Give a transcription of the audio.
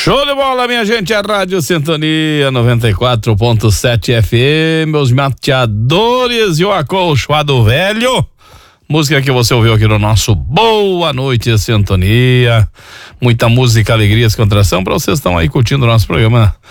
Show de bola, minha gente, a Rádio Sintonia 94.7 FM, meus mateadores e o acolchoado velho. Música que você ouviu aqui no nosso Boa Noite Sintonia. Muita música, alegria e descontração para vocês que estão aí curtindo o nosso programa